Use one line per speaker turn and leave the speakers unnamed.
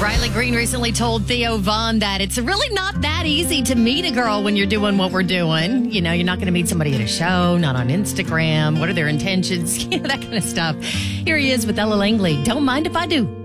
Riley Green recently told Theo Vaughn that it's really not that easy to meet a girl when you're doing what we're doing. You know, you're not going to meet somebody at a show, not on Instagram. What are their intentions? That kind of stuff. Here he is with Ella Langley. Don't mind if I do.